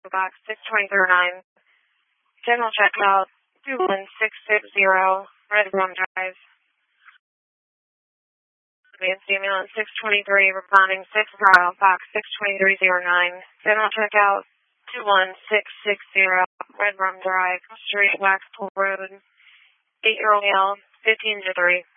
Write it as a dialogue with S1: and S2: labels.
S1: box 6239. General checkout 21660, Red Rum Drive. Advanced ambulance 623, responding 6 trial, box 62309. General checkout 21660, Red Rum Drive, Street, Waxpool Road. 8-year-old male, 15 to 3.